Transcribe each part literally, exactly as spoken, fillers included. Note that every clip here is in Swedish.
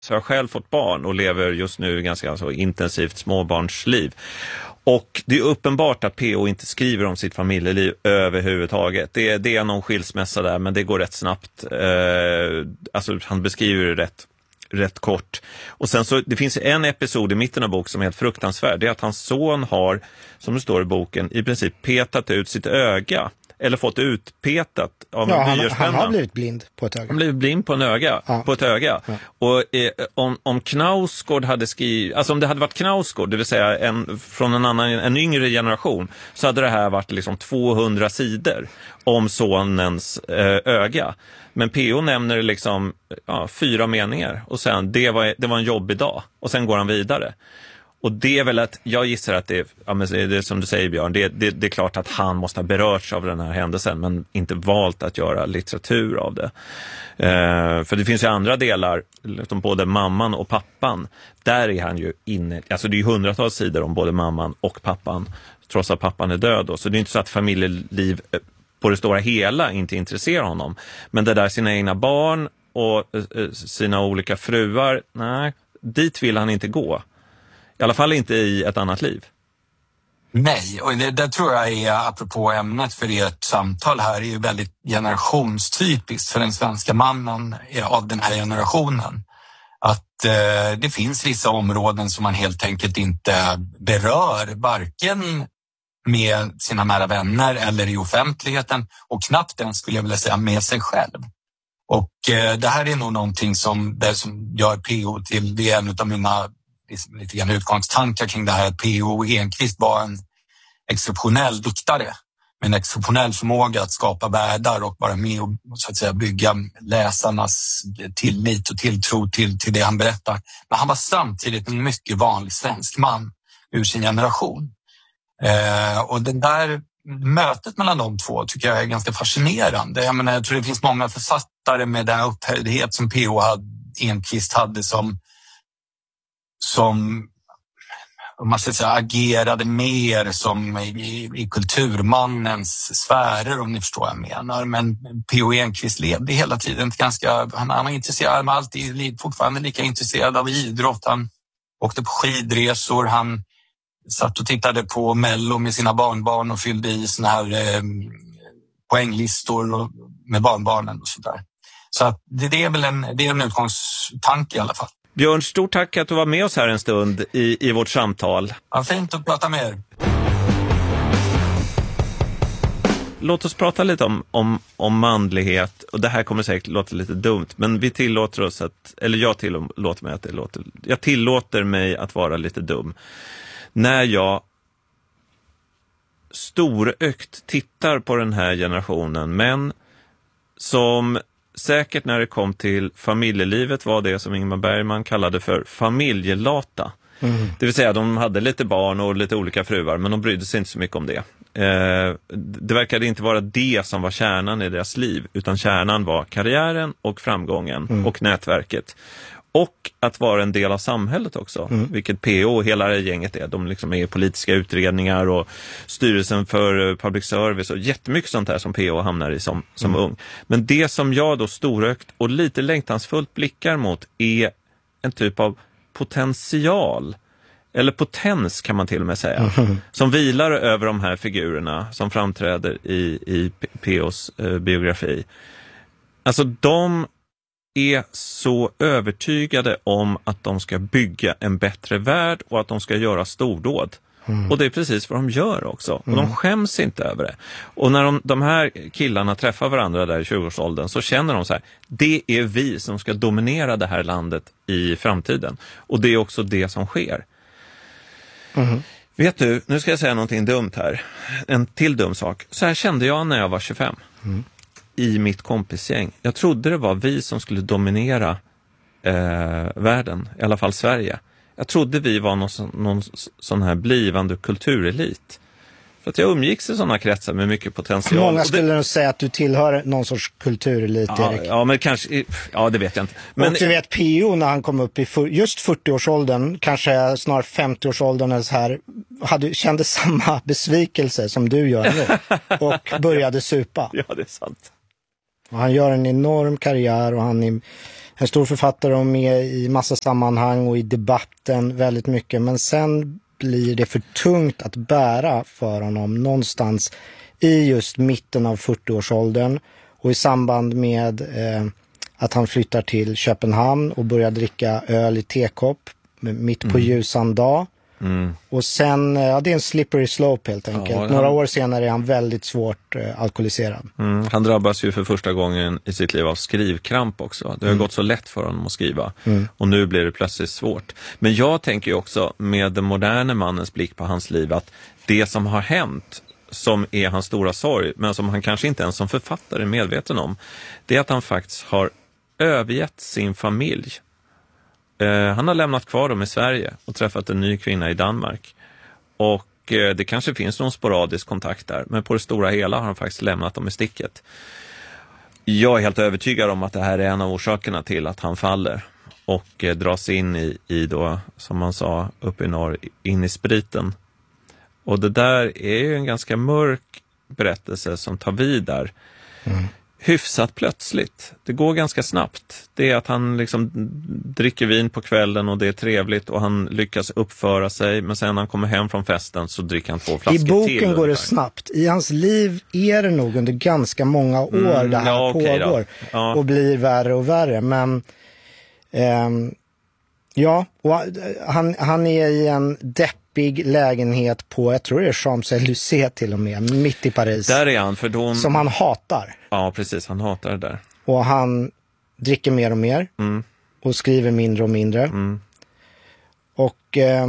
Så jag har själv fått barn och lever just nu ganska så intensivt småbarnsliv. Och det är uppenbart att P O inte skriver om sitt familjeliv överhuvudtaget. Det, det är någon skilsmässa där, men det går rätt snabbt. Eh, alltså han beskriver det rätt, rätt kort. Och sen så, det finns en episod i mitten av boken som är helt fruktansvärd. Det är att hans son har, som det står i boken, i princip petat ut sitt öga. Eller fått utpetat av ja, en han, blyertspenna. han har blivit blind på ett öga. Han blev blind på en öga, ja. på ett öga. Ja. Och eh, om, om Knausgård hade skrivit, alltså om det hade varit Knausgård, det vill säga en, från en annan, en yngre generation, så hade det här varit liksom tvåhundra sidor om sonens eh, öga. Men P O nämner liksom ja, fyra meningar och sen det var, det var en jobbig dag och sen går han vidare. Och det är väl att, jag gissar att det är, ja, men det är som du säger Björn, det, det, det är klart att han måste ha berörts av den här händelsen men inte valt att göra litteratur av det. Eh, för det finns ju andra delar, liksom både mamman och pappan, där är han ju inne, alltså det är ju hundratals sidor om både mamman och pappan, trots att pappan är död då. Så det är inte så att familjeliv på det stora hela inte intresserar honom. Men det där sina egna barn och eh, sina olika fruar, nej, dit vill han inte gå. I alla fall inte i ett annat liv. Nej, och det, det tror jag är, apropå ämnet för ert samtal här, är ju väldigt generationstypiskt för den svenska mannen av den här generationen. Att eh, det finns vissa områden som man helt enkelt inte berör, varken med sina nära vänner eller i offentligheten och knappt ens, skulle jag vilja säga, med sig själv. Och eh, det här är nog någonting som, det som gör P O till, det är en av mina lite grann utgångstankar kring det här, att P O Enquist var en exceptionell diktare med en exceptionell förmåga att skapa världar och vara med och så att säga bygga läsarnas tillit och tilltro till, till det han berättar. Men han var samtidigt en mycket vanlig svensk man ur sin generation. Eh, och den där mötet mellan de två tycker jag är ganska fascinerande. Jag menar, jag tror det finns många författare med den upphöjdhet som P O hade, Enquist hade som som om man ska säga, agerade mer som i, i kulturmannens sfärer, om ni förstår vad jag menar. Men P O Enquist levde hela tiden ganska, han, han var intresserad med allt, fortfarande lika intresserad av idrott. Han åkte på skidresor, han satt och tittade på Mello med sina barnbarn och fyllde i såna här eh, poänglistor och, med barnbarnen och sådär. Så att det, det är väl en, det är en utgångstanke i alla fall. Björn, stort tack att du var med oss här en stund i, i vårt samtal. Ja, fint att prata med er. Låt oss prata lite om, om, om manlighet. Och det här kommer säkert låta lite dumt, men vi tillåter oss att, eller jag tillåter mig att det låter, jag tillåter mig att vara lite dum. När jag storökt tittar på den här generationen, men som säkert när det kom till familjelivet var det som Ingmar Bergman kallade för familjelata. Mm. Det vill säga de hade lite barn och lite olika fruar, men de brydde sig inte så mycket om det. Eh, det verkade inte vara det som var kärnan i deras liv, utan kärnan var karriären och framgången mm. och nätverket. Och att vara en del av samhället också, mm. vilket P O och hela det gänget är. De liksom är i politiska utredningar och styrelsen för public service och jättemycket sånt här som P O hamnar i som, som mm. ung. Men det som jag då storökt och lite längtansfullt blickar mot är en typ av potential, eller potens kan man till och med säga, mm. som vilar över de här figurerna som framträder i, i P O:s eh, biografi. Alltså de är så övertygade om att de ska bygga en bättre värld och att de ska göra stordåd. Mm. Och det är precis vad de gör också. Och mm. de skäms inte över det. Och när de, de här killarna träffar varandra där i tjugoårsåldern så känner de så här, det är vi som ska dominera det här landet i framtiden. Och det är också det som sker. Mm. Vet du, nu ska jag säga någonting dumt här. En till dum sak. Så här kände jag när jag var tjugofem. Mm. I mitt kompisgäng. Jag trodde det var vi som skulle dominera eh, världen, i alla fall Sverige. Jag trodde vi var någon, någon sån här blivande kulturelit. För att jag umgicks i sådana kretsar med mycket potential. Många skulle det... nog säga att du tillhör någon sorts kulturelit, ja, Erik. Ja, men kanske, ja det vet jag inte. Men... Och du vet, P O när han kom upp i för, just fyrtioårsåldern, kanske snart femtioårsåldern eller så här, hade, kände samma besvikelse som du gör nu. Och började supa. Ja, det är sant. Och han gör en enorm karriär och han är en stor författare och med i massa sammanhang och i debatten väldigt mycket. Men sen blir det för tungt att bära för honom någonstans i just mitten av fyrtioårsåldern och i samband med eh, att han flyttar till Köpenhamn och börjar dricka öl i tekopp mitt på mm. ljusan dag. Mm. Och sen, ja, det är en slippery slope helt enkelt. Ja, han... Några år senare är han väldigt svårt eh, alkoholiserad. Mm. Han drabbas ju för första gången i sitt liv av skrivkramp också. Det har mm. gått så lätt för honom att skriva. Mm. Och nu blir det plötsligt svårt. Men jag tänker ju också med den moderna mannens blick på hans liv att det som har hänt, som är hans stora sorg, men som han kanske inte ens som författare är medveten om, det är att han faktiskt har övergett sin familj. Eh, han har lämnat kvar dem i Sverige och träffat en ny kvinna i Danmark. Och eh, det kanske finns någon sporadisk kontakt där, men på det stora hela har han faktiskt lämnat dem i sticket. Jag är helt övertygad om att det här är en av orsakerna till att han faller och eh, dras in i, i då, som man sa, uppe i norr, in i spriten. Och det där är ju en ganska mörk berättelse som tar vid där. Mm. Hyfsat plötsligt. Det går ganska snabbt. Det är att han liksom dricker vin på kvällen och det är trevligt och han lyckas uppföra sig. Men sen när han kommer hem från festen så dricker han två flaskor till. I boken till går det snabbt. I hans liv är det nog under ganska många år mm, det här ja, okay pågår. Ja. Och blir värre och värre. Men ehm, ja, och han, han är i en deppig lägenhet på, jag tror det är Champs-Élysées till och med, mitt i Paris. Där är han, för då... Som han hatar. Ja, precis. Han hatar det där. Och han dricker mer och mer. Mm. Och skriver mindre och mindre. Mm. Och eh,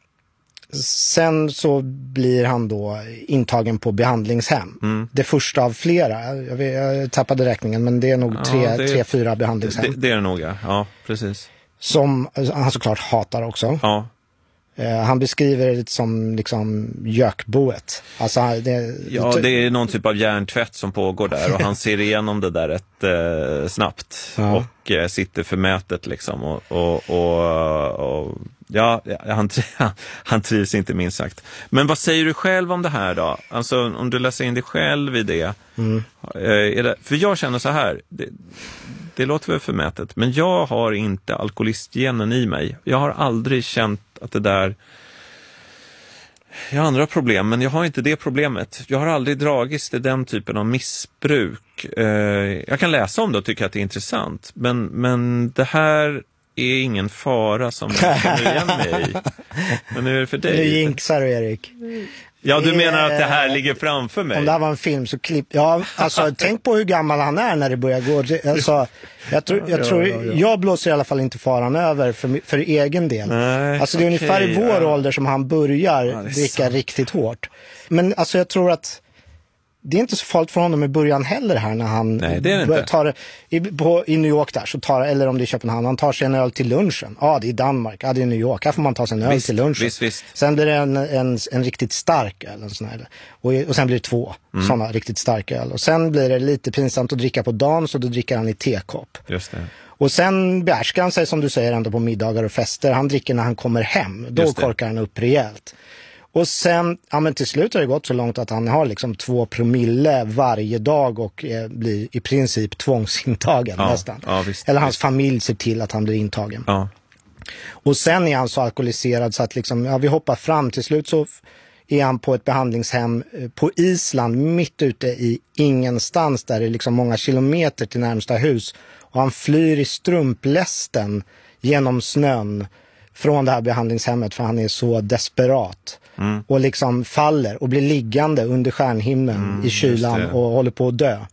sen så blir han då intagen på behandlingshem. Mm. Det första av flera. Jag, vet, jag tappade räkningen, men det är nog ja, tre, det är, tre, fyra behandlingshem. Det, det är det nog, ja. Ja, precis. Som han såklart hatar också. Ja. Uh, han beskriver det som liksom gökboet. Alltså, det, ja, det är någon typ av hjärntvätt som pågår där och han ser igenom det där rätt eh, snabbt ja. och eh, sitter förmätet liksom och, och, och, och ja, han, han trivs inte minst sagt. Men vad säger du själv om det här då? Alltså om du läser in dig själv i det, mm. eh, är det för jag känner så här, det, det låter väl förmätet, men jag har inte alkoholistgenen i mig. Jag har aldrig känt att det där... Jag har andra problem, men jag har inte det problemet. Jag har aldrig dragits till den typen av missbruk. Eh, jag kan läsa om det och tycka att det är intressant, men, men det här är ingen fara som jag känner igen mig i. Men hur är det för dig? Nu jinxar du, Erik. Ja, du menar att det här ligger framför mig? Om det här var en film så klipp... Ja, alltså tänk på hur gammal han är när det börjar gå. Alltså, jag tror, jag, tror, ja, ja, ja. jag blåser i alla fall inte faran över för, för egen del. Nej, alltså det är okay, ungefär i vår ja. ålder som han börjar ja, dricka sant. riktigt hårt. Men alltså jag tror att det är inte så farligt för honom i början heller här när han Nej, det är det tar i, på, i New York där så tar, eller om det är Köpenhamn, han tar sig en öl till lunchen. Ja, det är Danmark, ja det är New York, här får man ta sig en öl visst, till lunchen. Visst, visst. Sen blir det en, en, en riktigt stark öl en sån här, och, och sen blir det två mm. sådana riktigt starka öl. Och sen blir det lite pinsamt att dricka på dagen, så då dricker han i tekopp. Just det. Och sen behärskar han sig, som du säger, ändå på middagar och fester. Han dricker när han kommer hem, då korkar han upp rejält. Och sen, ja men till slut har det gått så långt att han har liksom två promille varje dag och eh, blir i princip tvångsintagen ja, nästan. Ja, visst, Eller hans visst. familj ser till att han blir intagen. Ja. Och sen är han så alkoholiserad så att liksom, ja, vi hoppar fram. Till slut så är han på ett behandlingshem på Island, mitt ute i ingenstans, där det är liksom många kilometer till närmsta hus. Och han flyr i strumplästen genom snön från det här behandlingshemmet för han är så desperat. Mm. Och liksom faller och blir liggande under stjärnhimlen mm, i kylan och håller på att dö.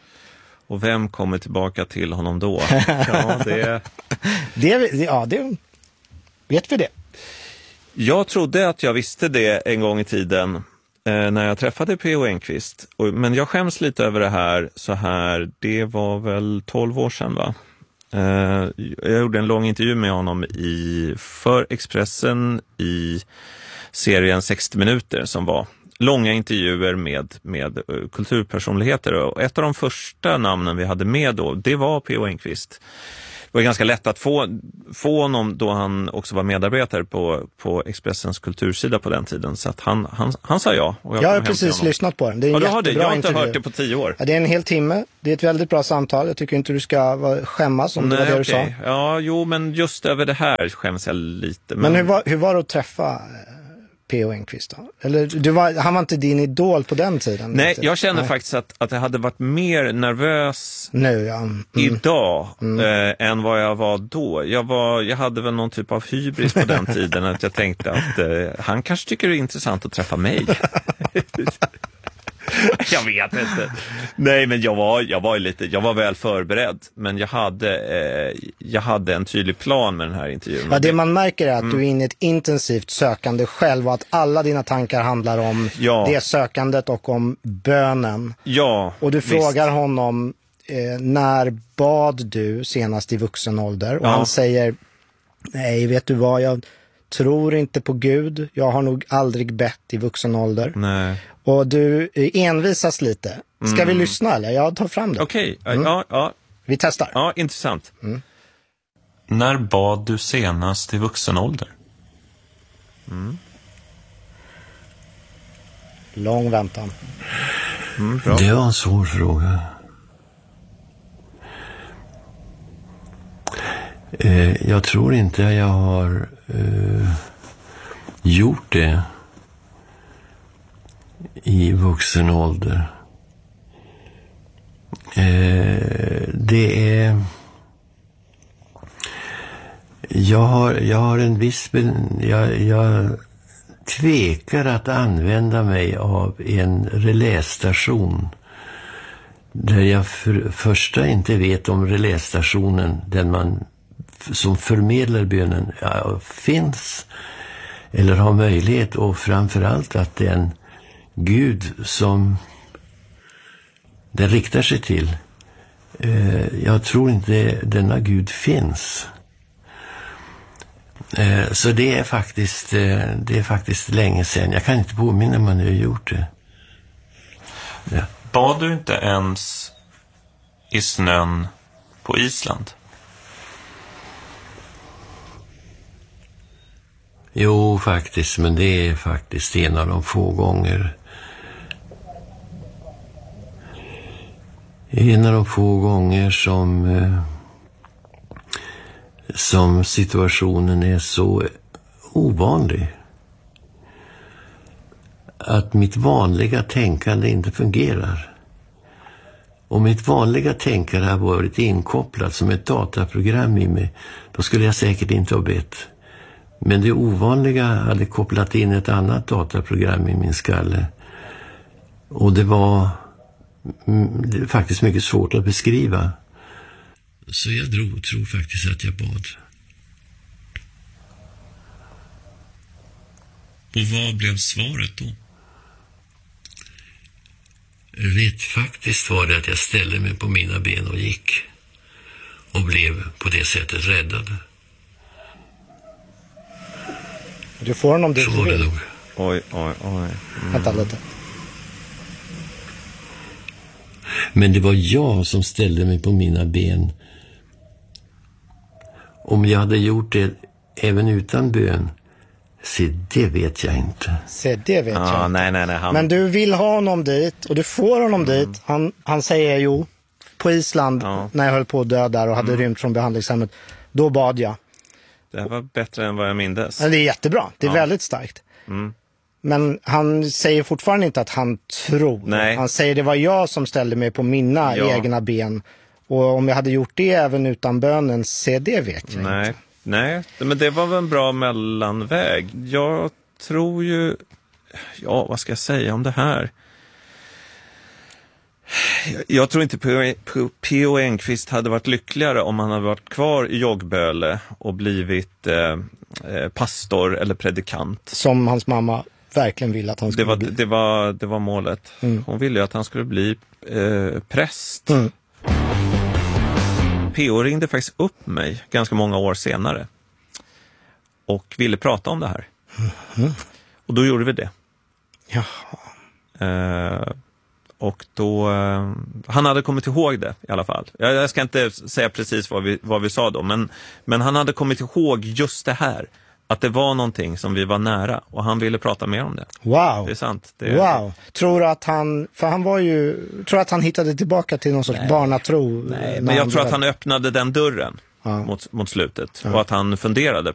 Och vem kommer tillbaka till honom då? Ja, det... det, ja, det vet vi det. Jag trodde att jag visste det en gång i tiden eh, när jag träffade P O Enquist. Och, men jag skäms lite över det här så här. Det var väl tolv år sedan, va? Eh, jag gjorde en lång intervju med honom i, för Expressen i serien sextio minuter, som var långa intervjuer med, med kulturpersonligheter. Och ett av de första namnen vi hade med då, det var P O Enquist. var ganska lätt att få, få honom då han också var medarbetare på, på Expressens kultursida på den tiden. Så att han, han, han sa ja. Och jag, jag har precis lyssnat på den. Det är en ja, har det. Jag har inte intervju. hört det på tio år. Ja, det är en hel timme. Det är ett väldigt bra samtal. Jag tycker inte du ska skämmas om Nej, det var det okay. du sa. Ja, jo, men just över det här skäms jag lite. Men, men hur, var, hur var det att träffa P O Enquist då? Eller du var, han var inte din idol på den tiden? Nej, inte? jag kände Nej. faktiskt att, att jag hade varit mer nervös nu, ja. Mm. idag mm. Eh, än vad jag var då. Jag, var, jag hade väl någon typ av hybris på den tiden att jag tänkte att eh, han kanske tycker det är intressant att träffa mig. Jag vet inte. Nej, men jag var, jag var lite, jag var väl förberedd, men jag hade, eh, jag hade en tydlig plan med den här intervjun. Ja, det man märker är att mm. du är inne i ett intensivt sökande själv och att alla dina tankar handlar om ja. det sökandet och om bönen. Ja, och du visst. frågar honom eh, när bad du senast i vuxen ålder? Och ja. han säger, nej, vet du vad, jag tror inte på Gud. Jag har nog aldrig bett i vuxen ålder. Nej. Och du envisas lite. Ska mm. vi lyssna eller? Jag tar fram det. Okej, okay. mm. ja, ja. Vi testar. Ja, intressant. Mm. När bad du senast i vuxen ålder? Mm. Lång väntan. Mm, bra. Det var en svår fråga. Eh, jag tror inte jag har eh, gjort det i vuxen ålder. Eh, det är jag har, jag har en viss jag, jag tvekar att använda mig av en relästation där jag för första inte vet om relästationen, den man som förmedlar bönen, ja, finns eller har möjlighet, och framförallt att den Gud som den riktar sig till, eh, jag tror inte denna Gud finns. Eh, så det är faktiskt eh, det är faktiskt länge sedan. Jag kan inte påminna om man nu har gjort det. Ja. Bad du inte ens i snön på Island? Jo, faktiskt, men det är faktiskt en av de få gånger en av de få gånger som eh, som situationen är så ovanlig att mitt vanliga tänkande inte fungerar. Om mitt vanliga tänkande har varit inkopplat som ett dataprogram i mig, då skulle jag säkert inte ha bett. Men det ovanliga hade kopplat in ett annat dataprogram i min skalle. Och det var, det är faktiskt mycket svårt att beskriva. Så jag drog, tror faktiskt att jag bad. Och vad blev svaret då? Rätt faktiskt var det att jag ställde mig på mina ben och gick. Och blev på det sättet räddad. Du får honom dit du vill. Oj, oj, oj. Mm. Vänta lite. Men det var jag som ställde mig på mina ben. Om jag hade gjort det även utan bön, så det vet jag inte. Se, det vet ah, jag inte. Nej, nej, nej, han... Men du vill ha honom dit och du får honom mm. dit. Han, han säger jo, på Island, ja. när jag höll på att dö där och hade mm. rymt från behandlingshemmet, då bad jag. Det var bättre än vad jag mindes. Det är jättebra, det är ja. väldigt starkt. Mm. Men han säger fortfarande inte att han tror. Nej. Han säger det var jag som ställde mig på mina ja. egna ben. Och om jag hade gjort det även utan bönen, se det vet jag Nej. inte. Nej, men det var väl en bra mellanväg. Jag tror ju... Ja, vad ska jag säga om det här? Jag tror inte P O Enquist hade varit lyckligare om han hade varit kvar i Joggböle och blivit eh, pastor eller predikant. Som hans mamma verkligen ville att han skulle det var, bli. Det var, det var målet. Mm. Hon ville ju att han skulle bli eh, präst. Mm. P O ringde faktiskt upp mig ganska många år senare och ville prata om det här. Mm. Och då gjorde vi det. Jaha. Eh, och då, eh, han hade kommit ihåg det i alla fall. Jag, jag ska inte säga precis vad vi, vad vi sa då, men, men han hade kommit ihåg just det här. Att det var någonting som vi var nära och han ville prata mer om det. Wow. Det är sant. Det är... Wow. Tror att han, för han var ju, tror att han hittade tillbaka till någon sorts Nej. barnatro. Nej, men jag tror att han öppnade den dörren. Ja. Mot, mot slutet. Ja. Och att han funderade